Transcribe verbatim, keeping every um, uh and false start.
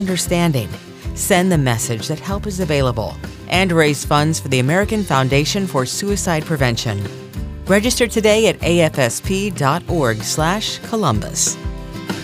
understanding. Send the message that help is available and raise funds for the American Foundation for Suicide Prevention. Register today at A F S P dot org slash Columbus.